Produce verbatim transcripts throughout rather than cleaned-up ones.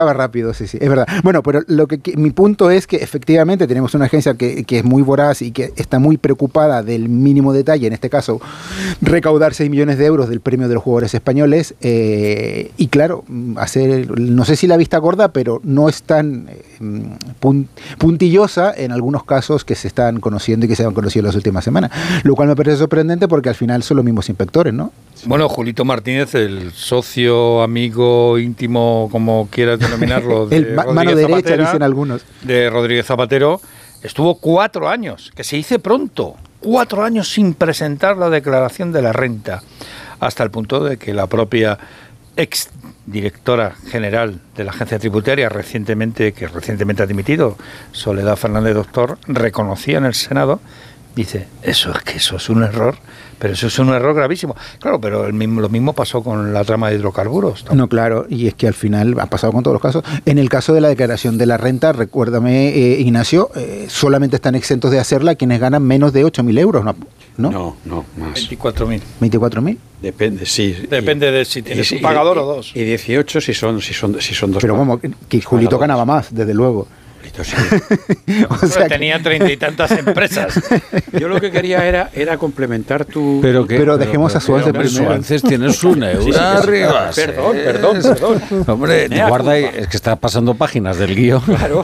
rápido, sí, sí, es verdad. Bueno, pero lo que, que mi punto es que efectivamente tenemos una agencia que, que es muy voraz y que está muy preocupada del mínimo detalle, en este caso, recaudar seis millones de euros del premio de los jugadores españoles, eh, y claro, hacer, no sé si la vista gorda, pero no es tan eh, punt, puntillosa en algunos casos que se están conociendo y que se han conocido en las últimas semanas, lo cual me parece sorprendente porque al final son los mismos inspectores, ¿no? Bueno, Julito Martínez, el socio, amigo, íntimo, como quieras denominarlo, de el ma- mano Rodríguez derecha, Zapatera, dicen algunos. de Rodríguez Zapatero, estuvo cuatro años, que se dice pronto, cuatro años sin presentar la declaración de la renta, hasta el punto de que la propia ex directora general de la agencia tributaria, recientemente que recientemente ha dimitido, Soledad Fernández Doctor, reconocía en el Senado, dice, eso es que eso es un error, pero eso es un error gravísimo. Claro, pero el mismo, lo mismo pasó con la trama de hidrocarburos, ¿no? No, claro, y es que al final ha pasado con todos los casos. En el caso de la declaración de la renta, recuérdame, eh, Ignacio, eh, solamente están exentos de hacerla quienes ganan menos de ocho mil euros, ¿no? No, no, no más. veinticuatro mil. ¿veinticuatro mil? Depende, sí. Depende y, de si tienes y, un pagador y, o dos. Y dieciocho si son, si son, si son dos. Pero como que Julito ganaba más, desde luego. Sí. O sea, tenía treinta y tantas empresas. Yo lo que quería era, era complementar tu... Pero, que, pero, pero dejemos pero, a Suárez primero. Suárez tiene su neura sí, sí, arriba. Sí. Perdón, perdón, perdón. Hombre, te guarda ahí, es que está pasando páginas del guión. Claro.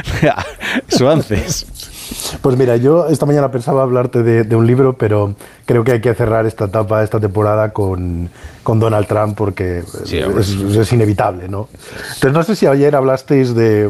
Suárez. Pues mira, yo esta mañana pensaba hablarte de, de un libro, pero creo que hay que cerrar esta etapa, esta temporada con, con Donald Trump porque sí, es, es inevitable, ¿no? Entonces no sé si ayer hablasteis de...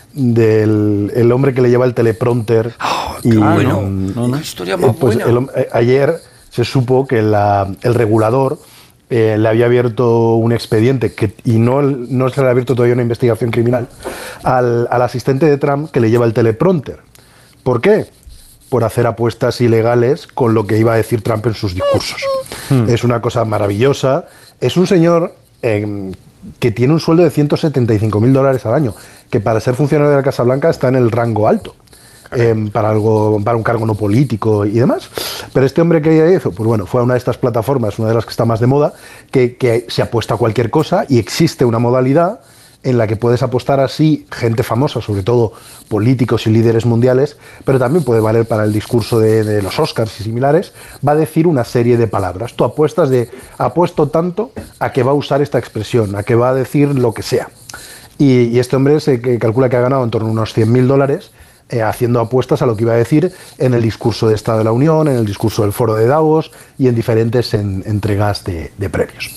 del el hombre que le lleva el teleprompter. Oh, y, bueno, um, no, una historia más pues buena. El, eh, ayer se supo que la, el regulador eh, le había abierto un expediente que, y no, no se le ha abierto todavía una investigación criminal al, al asistente de Trump que le lleva el teleprompter. ¿Por qué? Por hacer apuestas ilegales con lo que iba a decir Trump en sus discursos. Hmm. Es una cosa maravillosa. Es un señor eh, que tiene un sueldo de ciento setenta y cinco mil dólares al año, que para ser funcionario de la Casa Blanca está en el rango alto, eh, para, algo, para un cargo no político y demás. Pero este hombre que hizo, pues bueno, fue a una de estas plataformas, una de las que está más de moda, que, que se apuesta a cualquier cosa y existe una modalidad en la que puedes apostar así gente famosa, sobre todo políticos y líderes mundiales, pero también puede valer para el discurso de, de los Oscars y similares, va a decir una serie de palabras. Tú apuestas de, apuesto tanto a que va a usar esta expresión, a que va a decir lo que sea. Y, y este hombre se que calcula que ha ganado en torno a unos cien mil dólares eh, haciendo apuestas a lo que iba a decir en el discurso de Estado de la Unión, en el discurso del Foro de Davos y en diferentes en, entregas de, de premios.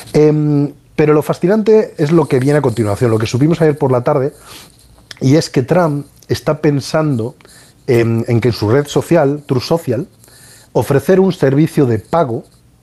Eh, Pero lo fascinante es lo que viene a continuación, lo que supimos ayer por la tarde, y es que Trump está pensando en, en que en su red social, Truth Social, ofrecer un servicio de pago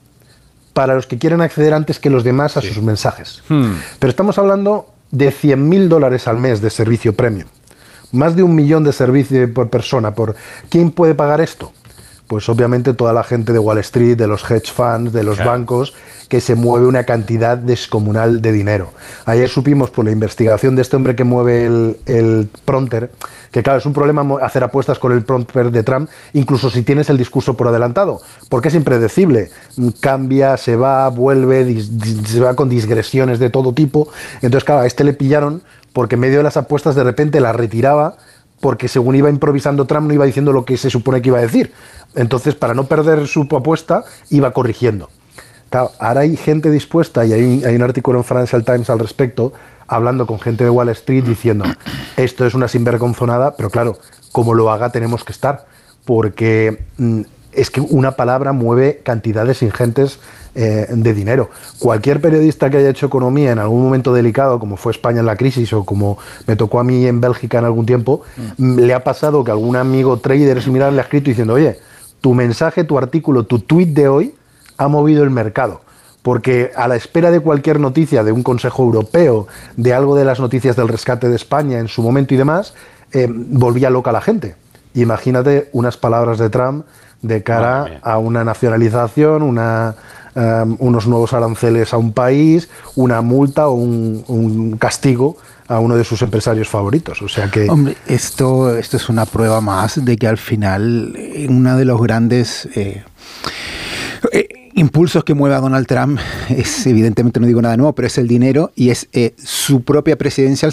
para los que quieren acceder antes que los demás a sí. sus mensajes. Hmm. Pero estamos hablando de cien mil dólares al mes de servicio premium, más de un millón de servicios por persona. Por ¿quién puede pagar esto? Pues obviamente toda la gente de Wall Street, de los hedge funds, de los claro. bancos, que se mueve una cantidad descomunal de dinero. Ayer supimos por la investigación de este hombre que mueve el, el prompter, que claro, es un problema hacer apuestas con el prompter de Trump, incluso si tienes el discurso por adelantado, porque es impredecible. Cambia, se va, vuelve, dis, dis, se va con digresiones de todo tipo. Entonces, claro, a este le pillaron porque en medio de las apuestas de repente la retiraba, porque según iba improvisando Trump no iba diciendo lo que se supone que iba a decir. Entonces, para no perder su apuesta, iba corrigiendo. Claro, ahora hay gente dispuesta, y hay, hay un artículo en Financial Times al respecto, hablando con gente de Wall Street, diciendo, esto es una sinvergonzonada, pero claro, como lo haga tenemos que estar, porque mm, es que una palabra mueve cantidades ingentes eh, de dinero. Cualquier periodista que haya hecho economía en algún momento delicado, como fue España en la crisis, o como me tocó a mí en Bélgica en algún tiempo, mm. le ha pasado que algún amigo trader similar le ha escrito diciendo, oye, tu mensaje, tu artículo, tu tweet de hoy ha movido el mercado, porque a la espera de cualquier noticia de un Consejo Europeo, de algo de las noticias del rescate de España en su momento y demás, eh, volvía loca la gente. Y imagínate unas palabras de Trump de cara a una nacionalización, una, um, unos nuevos aranceles a un país, una multa o un, un castigo a uno de sus empresarios favoritos. O sea que... Hombre, esto, esto es una prueba más de que al final una de los grandes... Eh, eh, impulsos que mueve a Donald Trump es, evidentemente no digo nada nuevo, pero es el dinero y es eh, su propia presidencia